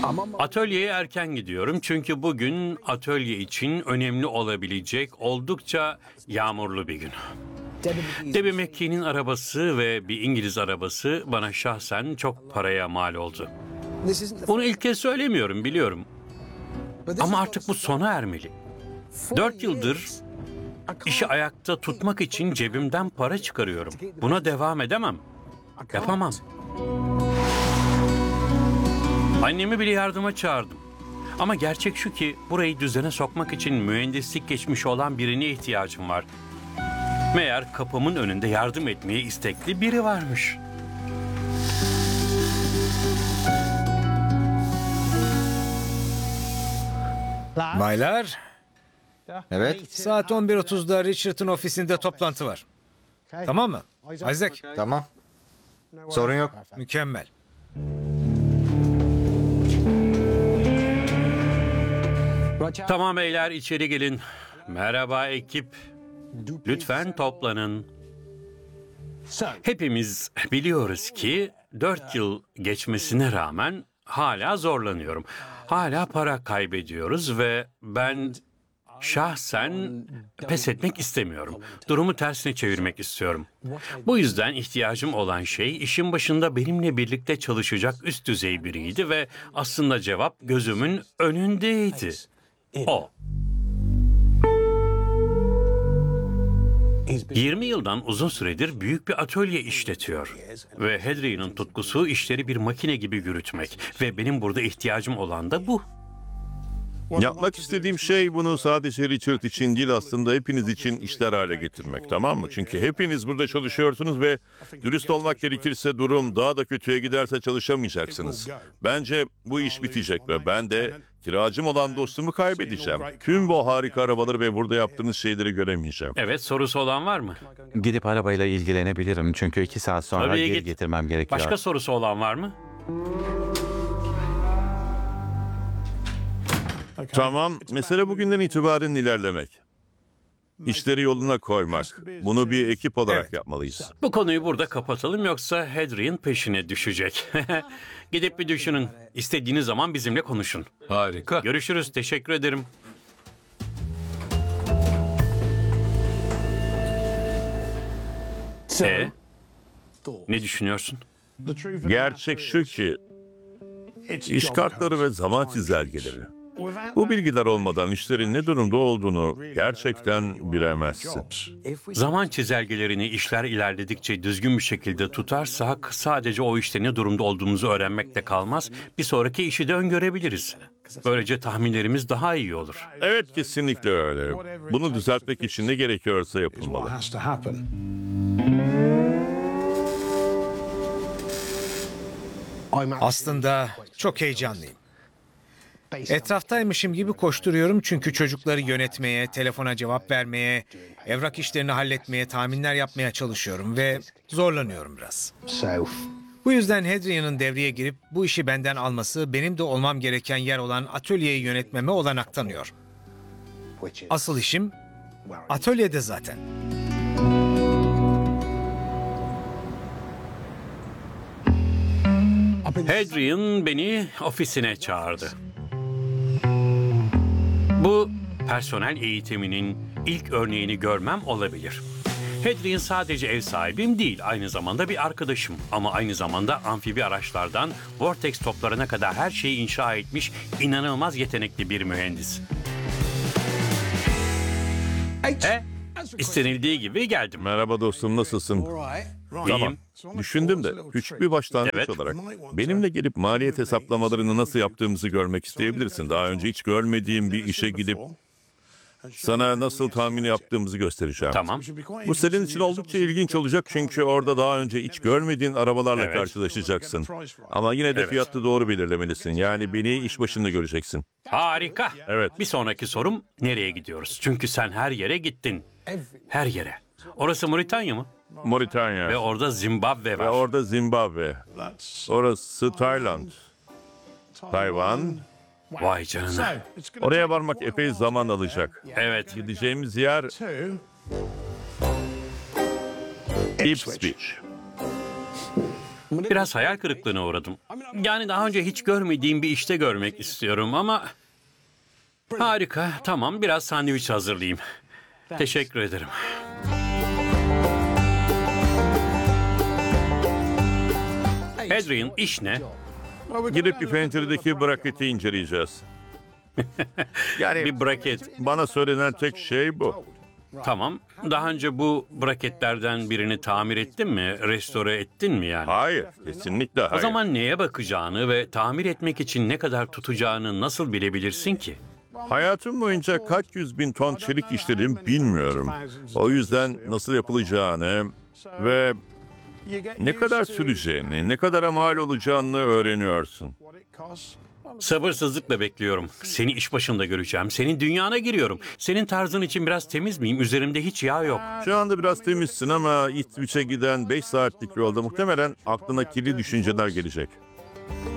Atölyeye erken gidiyorum çünkü bugün atölye için önemli olabilecek oldukça yağmurlu bir gün. Debbie McKee'nin arabası ve bir İngiliz arabası bana şahsen çok paraya mal oldu. Bunu ilk kez söylemiyorum, biliyorum. Ama artık bu sona ermeli. 4 yıldır işi ayakta tutmak için cebimden para çıkarıyorum. Buna devam edemem. Yapamam. Annemi bile yardıma çağırdım. Ama gerçek şu ki burayı düzene sokmak için mühendislik geçmişi olan birine ihtiyacım var. Meğer kapımın önünde yardım etmeye istekli biri varmış. Baylar, Evet, saat 11.30'da Richard'ın ofisinde toplantı var. Tamam mı? Isaac, tamam. Sorun yok. mükemmel. Tamam beyler, içeri gelin. Merhaba ekip. Lütfen toplanın. Hepimiz biliyoruz ki 4 yıl geçmesine rağmen hala zorlanıyorum. Hala para kaybediyoruz ve ben şahsen pes etmek istemiyorum. Durumu tersine çevirmek istiyorum. Bu yüzden ihtiyacım olan şey işin başında benimle birlikte çalışacak üst düzey biriydi ve aslında cevap gözümün önündeydi. O. 20 yıldan uzun süredir büyük bir atölye işletiyor. Ve Hadrian'ın tutkusu işleri bir makine gibi yürütmek. Ve benim burada ihtiyacım olan da bu. Yapmak istediğim şey bunu sadece Richard için değil, aslında hepiniz için işler hale getirmek, tamam mı? Çünkü hepiniz burada çalışıyorsunuz ve dürüst olmak gerekirse durum daha da kötüye giderse çalışamayacaksınız. Bence bu iş bitecek ve ben de kiracım olan dostumu kaybedeceğim. Tüm bu harika arabaları ve burada yaptığınız şeyleri göremeyeceğim. Evet, sorusu olan var mı? Gidip arabayla ilgilenebilirim çünkü 2 saat sonra Tabii geri git. getirmem gerekiyor. Başka sorusu olan var mı? Tamam, mesele bugünden itibaren ilerlemek. İşleri yoluna koymak. Bunu bir ekip olarak yapmalıyız. Bu konuyu burada kapatalım yoksa Hadrian peşine düşecek. Gidip bir düşünün. İstediğiniz zaman bizimle konuşun. Harika. Görüşürüz. Teşekkür ederim. Ne düşünüyorsun? Gerçek şu ki, iş kartları ve zaman çizelgeleri. Bu bilgiler olmadan işlerin ne durumda olduğunu gerçekten bilemezsin. Zaman çizelgelerini işler ilerledikçe düzgün bir şekilde tutarsak sadece o işte ne durumda olduğumuzu öğrenmekle kalmaz, bir sonraki işi de öngörebiliriz. Böylece tahminlerimiz daha iyi olur. Evet, kesinlikle öyle. Bunu düzeltmek için ne gerekiyorsa yapılmalı. Aslında çok heyecanlıyım. Etraftaymışım gibi koşturuyorum çünkü çocukları yönetmeye, telefona cevap vermeye, evrak işlerini halletmeye, tahminler yapmaya çalışıyorum ve zorlanıyorum biraz. Bu yüzden Hadrian'ın devreye girip bu işi benden alması benim de olmam gereken yer olan atölyeyi yönetmeme olanak tanıyor. Asıl işim atölyede zaten. Hadrian beni ofisine çağırdı. Bu personel eğitiminin ilk örneğini görmem olabilir. Hadrian sadece ev sahibim değil, aynı zamanda bir arkadaşım. Ama aynı zamanda amfibi araçlardan Vortex toplarına kadar her şeyi inşa etmiş inanılmaz yetenekli bir mühendis. İstenildiği gibi geldim. Merhaba dostum, nasılsın? İyiyim. Düşündüm de küçük bir başlangıç Evet. olarak benimle gelip maliyet hesaplamalarını nasıl yaptığımızı görmek isteyebilirsin. Daha önce hiç görmediğim bir işe gidip sana nasıl tahmin yaptığımızı göstereceğim. Tamam. Bu senin için oldukça ilginç olacak çünkü orada daha önce hiç görmediğin arabalarla Evet. karşılaşacaksın. Ama yine de Evet. fiyatı doğru belirlemelisin. Yani beni iş başında göreceksin. Harika. Evet. Bir sonraki sorum, nereye gidiyoruz? Çünkü sen her yere gittin. Her yere. Orası Moritanya mı? Moritanya. Ve orada Zimbabwe Ve var. orada Zimbabwe. Orası Tayland. Tayvan. Vay canına. Oraya varmak epey zaman alacak. Evet. Gideceğimiz yer Ipswich. Biraz hayal kırıklığına uğradım. Yani daha önce hiç görmediğim bir işte görmek istiyorum ama... Harika, tamam, biraz sandviç hazırlayayım. Teşekkür ederim. Adrian, iş ne? Gidip bir penceredeki braketi inceleyeceğiz. Yani Bir braket. bana söylenen tek şey bu. Tamam. Daha önce bu braketlerden birini tamir ettin mi? Restore ettin mi yani? Hayır, kesinlikle hayır. O zaman neye bakacağını ve tamir etmek için ne kadar tutacağını nasıl bilebilirsin ki? Hayatım boyunca kaç 100.000 ton çelik işledim bilmiyorum. O yüzden nasıl yapılacağını ve ne kadar süreceğini, ne kadar mal olacağını öğreniyorsun. Sabırsızlıkla bekliyorum. Seni iş başında göreceğim. Senin dünyana giriyorum. Senin tarzın için biraz temiz miyim? Üzerimde hiç yağ yok. Şu anda biraz temizsin ama İsviçre'ye giden 5 saatlik yolda muhtemelen aklına kirli düşünceler gelecek.